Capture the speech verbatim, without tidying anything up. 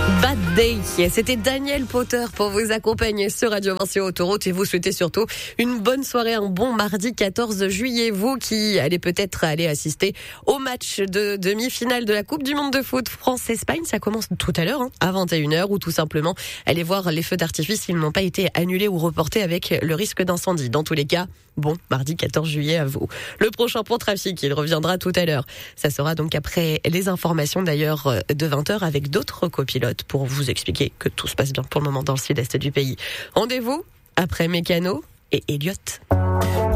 Bad Day, c'était Daniel Potter pour vous accompagner sur Radio Vinci Autoroute et vous souhaitez surtout une bonne soirée, un bon mardi quatorze juillet. Vous qui allez peut-être aller assister au match de demi-finale de la Coupe du Monde de foot France-Espagne, ça commence tout à l'heure hein, à vingt et une heures ou tout simplement aller voir les feux d'artifice s'ils n'ont pas été annulés ou reportés avec le risque d'incendie. Dans tous les cas, bon mardi quatorze juillet à vous. Le prochain point trafic, il reviendra tout à l'heure. Ça sera donc après les informations d'ailleurs de vingt heures avec d'autres copilotes pour vous expliquer que tout se passe bien pour le moment dans le sud-est du pays. Rendez-vous après Mécano et Elliott.